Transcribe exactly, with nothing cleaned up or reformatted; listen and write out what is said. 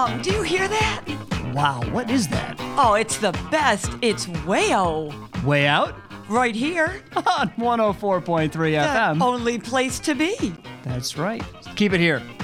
Mom, do you hear that? Wow, what is that? Oh, it's the best. It's Wayo. Way Out? Right here. On one oh four point three F M. The only place to be. That's right. Keep it here.